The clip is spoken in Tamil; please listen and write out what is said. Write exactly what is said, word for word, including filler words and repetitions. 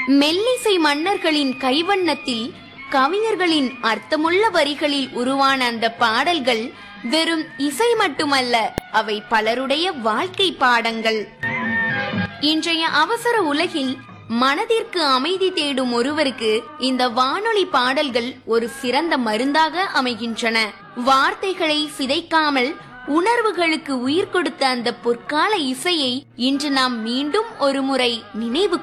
மெல்லிசை மன்னர்களின் கைவண்ணத்தில் கவிஞர்களின் அர்த்தமுள்ள வரிகளில் உருவான அந்த பாடல்கள் வெறும் இசை மட்டுமல்ல, அவை பலருடைய வாழ்க்கை பாடங்கள். இன்றைய அவசர உலகில் மனதிற்கு அமைதி தேடும் ஒருவருக்கு இந்த வானொலி பாடல்கள் ஒரு சிறந்த மருந்தாக அமைகின்றன. வார்த்தைகளை சிதைக்காமல் உணர்வுகளுக்கு உயிர் கொடுத்த அந்த பொற்கால இசையை இன்று நாம் மீண்டும் ஒரு முறை நினைவு